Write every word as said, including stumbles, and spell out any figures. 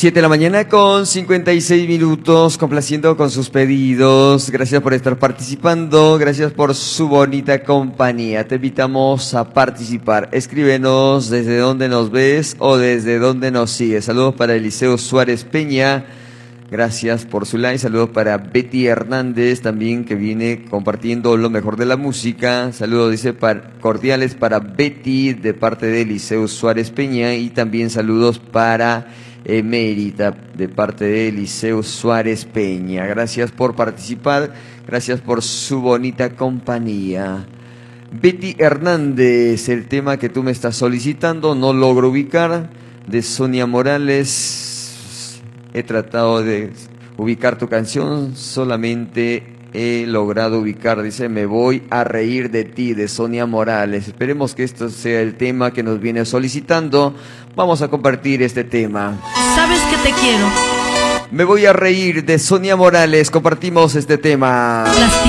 Siete de la mañana con cincuenta y seis minutos, complaciendo con sus pedidos. Gracias por estar participando, gracias por su bonita compañía. Te invitamos a participar. Escríbenos desde dónde nos ves o desde dónde nos sigues. Saludos para Eliseo Suárez Peña. Gracias por su like. Saludos para Betty Hernández, también, que viene compartiendo lo mejor de la música. Saludos, dice, para, cordiales para Betty, de parte de Eliseo Suárez Peña. Y también saludos para Emérita, de parte de Eliseo Suárez Peña. Gracias por participar, gracias por su bonita compañía. Betty Hernández, el tema que tú me estás solicitando, no logro ubicar, de Sonia Morales. He tratado de ubicar tu canción, solamente he logrado ubicar, dice, Me voy a reír de ti, de Sonia Morales. Esperemos que esto sea el tema que nos viene solicitando. Vamos a compartir este tema. Sabes que te quiero. Me voy a reír, de Sonia Morales. Compartimos este tema. Lastima.